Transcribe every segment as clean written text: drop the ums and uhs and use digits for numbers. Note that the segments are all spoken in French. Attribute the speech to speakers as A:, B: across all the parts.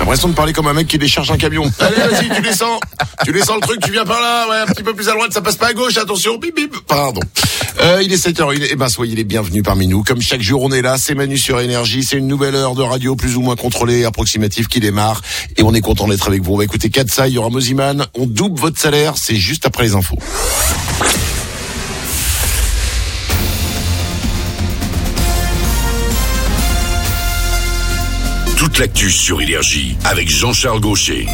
A: L'impression de parler comme un mec qui décharge un camion. Allez, vas-y, tu descends le truc, tu viens par là, ouais, un petit peu plus à droite, ça passe pas à gauche, attention, bip bip. Pardon. Il est 7h01, soyez les bienvenus parmi nous. Comme chaque jour, on est là, c'est Manu sur Énergie, c'est une nouvelle heure de radio plus ou moins contrôlée et approximative qui démarre. Et on est content d'être avec vous. On va écouter Katsa, il y aura Moziman, on double votre salaire, c'est juste après les infos.
B: Toute l'actu sur Énergie avec Jean-Charles Gaucher.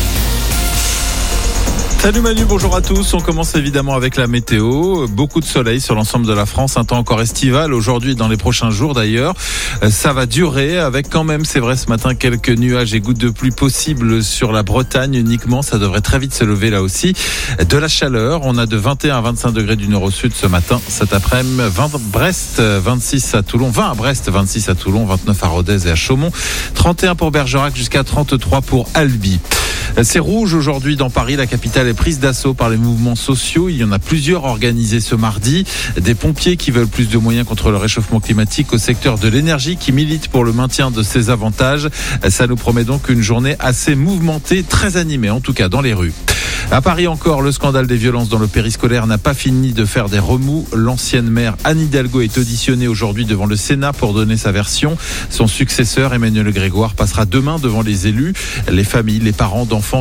C: Salut Manu, bonjour à tous. On commence évidemment avec la météo. Beaucoup de soleil sur l'ensemble de la France, un temps encore estival aujourd'hui et dans les prochains jours d'ailleurs. Ça va durer avec quand même, c'est vrai ce matin, quelques nuages et gouttes de pluie possibles sur la Bretagne uniquement. Ça devrait très vite se lever là aussi. De la chaleur, on a de 21 à 25 degrés du nord au sud ce matin. Cet après-midi, 20 à Brest, 26 à Toulon, 20 à Brest, 26 à Toulon, 29 à Rodez et à Chaumont, 31 pour Bergerac jusqu'à 33 pour Albi. C'est rouge aujourd'hui dans Paris. La capitale est prise d'assaut par les mouvements sociaux. Il y en a plusieurs organisés ce mardi. Des pompiers qui veulent plus de moyens contre le réchauffement climatique au secteur de l'énergie qui militent pour le maintien de ses avantages. Ça nous promet donc une journée assez mouvementée, très animée en tout cas dans les rues. À Paris encore, le scandale des violences dans le périscolaire n'a pas fini de faire des remous. L'ancienne maire Anne Hidalgo est auditionnée aujourd'hui devant le Sénat pour donner sa version. Son successeur Emmanuel Grégoire passera demain devant les élus. Les familles, les parents d'enfants